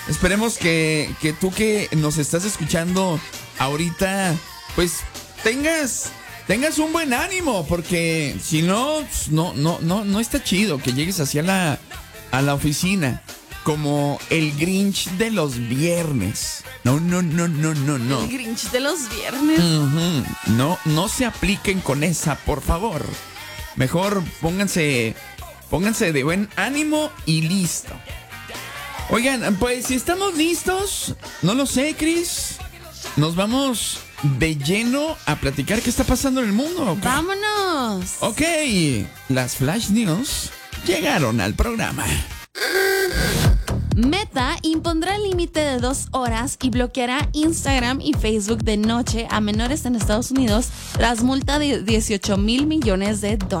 Esperemos que tú que nos estás escuchando ahorita, pues tengas un buen ánimo, porque si no, no está chido que llegues hacia a la oficina como el Grinch de los viernes. No. El Grinch de los viernes. No se apliquen con esa, por favor. Mejor pónganse de buen ánimo y listo. Oigan, pues si estamos listos, no lo sé, Chris, nos vamos de lleno a platicar qué está pasando en el mundo. ¿Okay? ¡Vámonos! Ok, las Flash News llegaron al programa. Meta impondrá el límite de 2 horas y bloqueará Instagram y Facebook de noche a menores en Estados Unidos tras multa de $18 mil millones.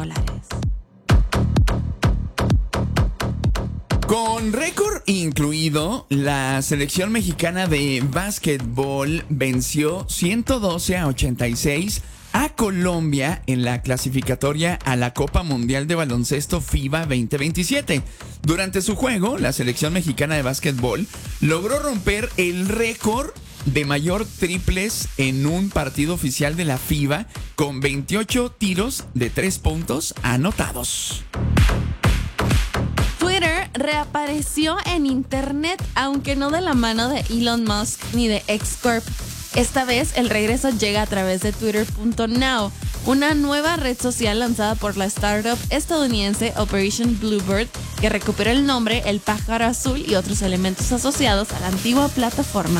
Con récord incluido, la selección mexicana de básquetbol venció 112-86 a Colombia en la clasificatoria a la Copa Mundial de Baloncesto FIBA 2027. Durante su juego, la selección mexicana de básquetbol logró romper el récord de mayor triples en un partido oficial de la FIBA con 28 tiros de 3 puntos anotados. Twitter reapareció en internet, aunque no de la mano de Elon Musk ni de X Corp. Esta vez el regreso llega a través de Twitter.now, una nueva red social lanzada por la startup estadounidense Operation Bluebird, que recuperó el nombre, el pájaro azul y otros elementos asociados a la antigua plataforma.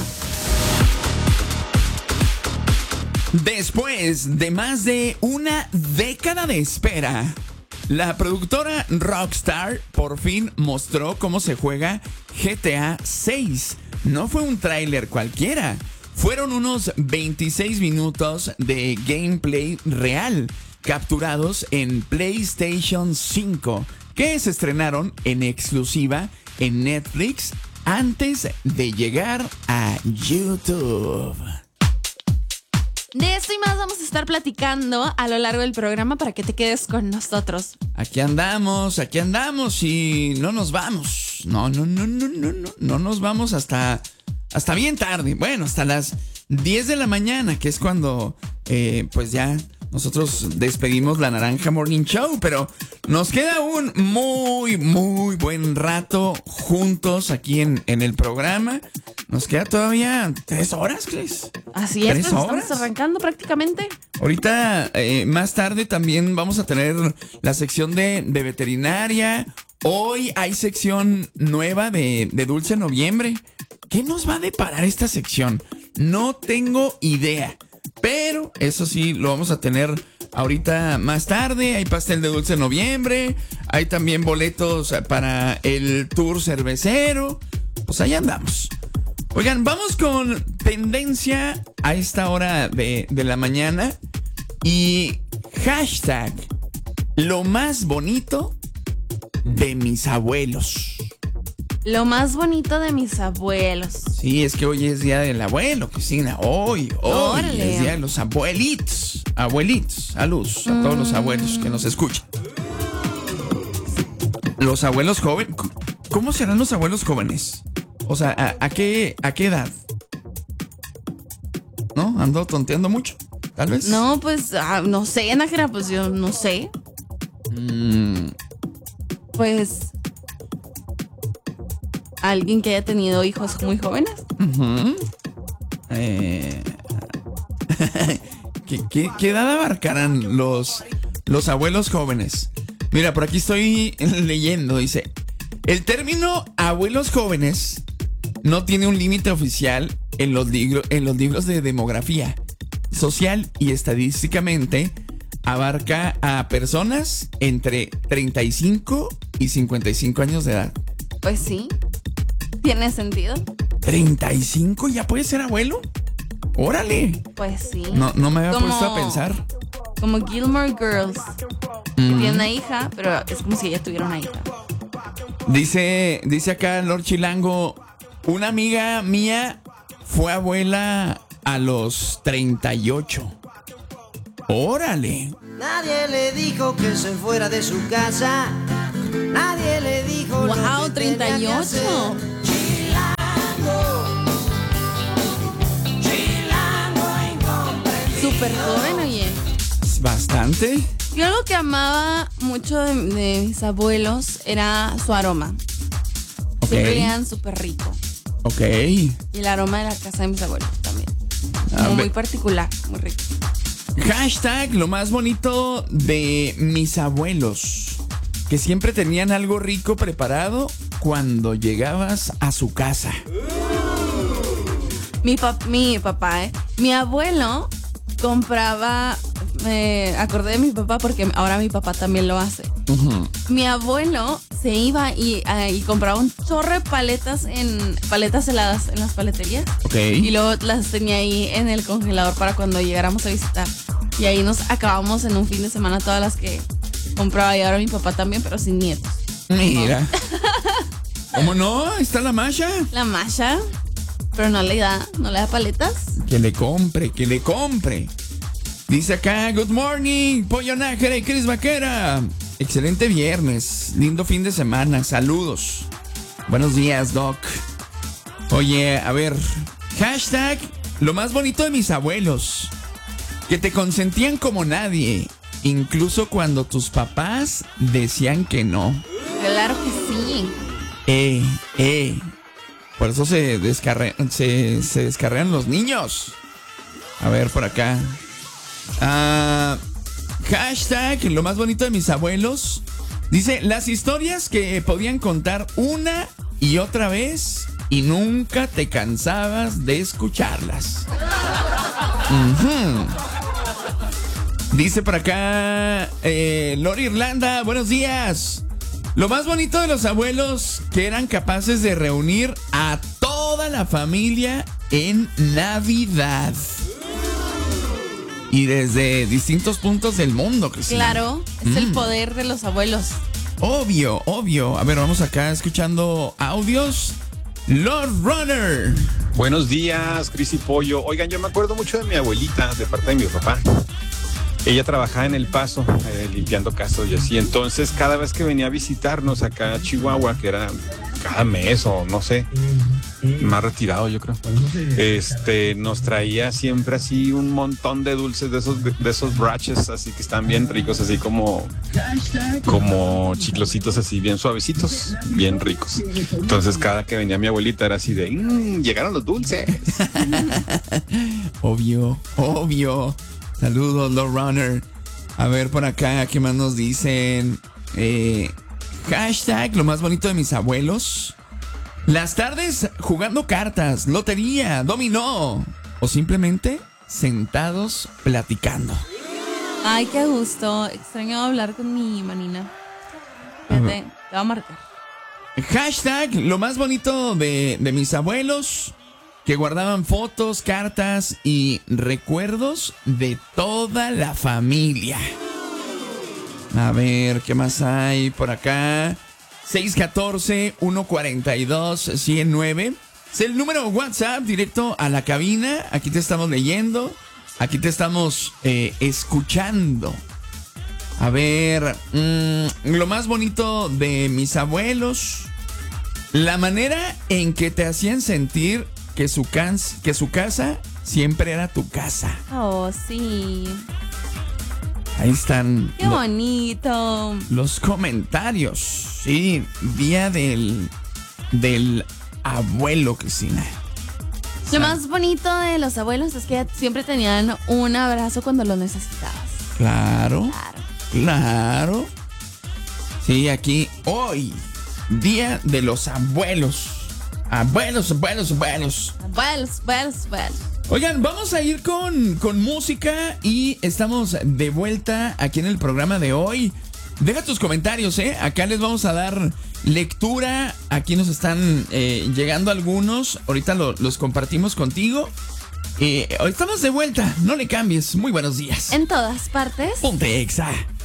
Después de más de una década de espera, la productora Rockstar por fin mostró cómo se juega GTA 6. No fue un tráiler cualquiera, fueron unos 26 minutos de gameplay real, capturados en PlayStation 5, que se estrenaron en exclusiva en Netflix antes de llegar a YouTube. De esto y más vamos a estar platicando a lo largo del programa para que te quedes con nosotros. Aquí andamos y no nos vamos. No nos vamos hasta bien tarde. Bueno, hasta las 10 de la mañana, que es cuando pues ya nosotros despedimos la Naranja Morning Show, pero nos queda un muy buen rato juntos aquí en el programa. Nos queda todavía 3 horas, Cris. Así es, pues estamos arrancando prácticamente. Ahorita, más tarde también vamos a tener la sección de veterinaria. Hoy hay sección nueva de Dulce Noviembre. ¿Qué nos va a deparar esta sección? No tengo idea. Pero eso sí, lo vamos a tener ahorita más tarde. Hay pastel de Dulce Noviembre. Hay también boletos para el tour cervecero. Pues ahí andamos. Oigan, vamos con tendencia a esta hora de la mañana. Y hashtag lo más bonito de mis abuelos. Lo más bonito de mis abuelos. Sí, es que hoy es día del abuelo, Cristina. Hoy es día de los abuelitos. Abuelitos, saludos a todos los abuelos que nos escuchan. Los abuelos jóvenes. ¿Cómo serán los abuelos jóvenes? O sea, ¿a qué edad? ¿No? ¿Ando tonteando mucho? Tal vez. No, pues, no sé, Nájera, pues yo no sé. Pues, ¿alguien que haya tenido hijos muy jóvenes? ¿Qué edad abarcarán los abuelos jóvenes? Mira, por aquí estoy leyendo, dice: el término abuelos jóvenes no tiene un límite oficial en los libros de demografía social y estadísticamente abarca a personas entre 35 y 55 años de edad. Pues sí, tiene sentido. ¿35 ya puede ser abuelo? ¡Órale! Pues sí. No me había puesto a pensar. Como Gilmore Girls, que tiene una hija, pero es como si ella tuviera una hija. Dice acá Lord Chilango: una amiga mía fue abuela a los 38. ¡Órale! Nadie le dijo que se fuera de su casa. Nadie le dijo. ¡Wow! 38. súper joven, oye. Bastante. Yo algo que amaba mucho de mis abuelos era su aroma. Ok. Siempre olían súper rico. Ok. Y el aroma de la casa de mis abuelos también. Como muy particular, muy rico. Hashtag lo más bonito de mis abuelos. Que siempre tenían algo rico preparado cuando llegabas a su casa. Mi papá, mi abuelo compraba, me acordé de mi papá porque ahora mi papá también lo hace. Uh-huh. Mi abuelo se iba y compraba un chorro de paletas heladas en las paleterías. Ok. Y luego las tenía ahí en el congelador para cuando llegáramos a visitar. Y ahí nos acabamos en un fin de semana todas las que compraba, y ahora mi papá también, pero sin nietos. Mira. ¿Cómo no? ¿Ahí está la Masha? La Masha, pero no le da paletas. Que le compre, que le compre. Dice acá, good morning, Pollo Nájera y Cris Vaquera. Excelente viernes, lindo fin de semana, saludos. Buenos días, Doc. Oye, a ver, hashtag lo más bonito de mis abuelos. Que te consentían como nadie, incluso cuando tus papás decían que no. Claro que sí. Por eso se descarrean los niños. A ver, por acá. Hashtag lo más bonito de mis abuelos. Dice, las historias que podían contar una y otra vez y nunca te cansabas de escucharlas. Uh-huh. Dice por acá Lori Irlanda, buenos días. Lo más bonito de los abuelos, que eran capaces de reunir a toda la familia en Navidad. Y desde distintos puntos del mundo, Cristina. Claro, es el poder de los abuelos. Obvio, obvio. A ver, vamos acá escuchando audios. Lord Runner. Buenos días, Cris y Pollo. Oigan, yo me acuerdo mucho de mi abuelita, de parte de mi papá. Ella trabajaba en El Paso, limpiando casas y así. Entonces, cada vez que venía a visitarnos acá a Chihuahua, que era cada mes o no sé, más retirado yo creo, nos traía siempre así un montón de dulces de esos brachas, así que están bien ricos, así como chiclositos así bien suavecitos, bien ricos. Entonces, cada que venía mi abuelita era así de, llegaron los dulces. Obvio, obvio. Saludos, Lord Runner. A ver por acá, ¿qué más nos dicen? Hashtag lo más bonito de mis abuelos. Las tardes jugando cartas, lotería, dominó. O simplemente sentados platicando. Ay, qué gusto. Extraño hablar con mi manina. Fíjate, te va a marcar. Hashtag lo más bonito de mis abuelos. Que guardaban fotos, cartas y recuerdos de toda la familia. A ver, ¿qué más hay por acá? 614-142-109. Es el número WhatsApp directo a la cabina. Aquí te estamos leyendo. Aquí te estamos escuchando. A ver, lo más bonito de mis abuelos. La manera en que te hacían sentir que su casa siempre era tu casa. Oh, sí. Ahí están. Qué bonito. Los comentarios. Sí, día del abuelo, Cristina. Lo más bonito de los abuelos es que siempre tenían un abrazo cuando lo necesitabas. Claro. Claro. Sí, aquí hoy, día de los abuelos. Abuelos. Oigan, vamos a ir con música y estamos de vuelta aquí en el programa de hoy. Deja tus comentarios, acá les vamos a dar lectura. Aquí nos están llegando algunos. Ahorita los compartimos contigo. Hoy estamos de vuelta, no le cambies. Muy buenos días. En todas partes. Ponte Exa.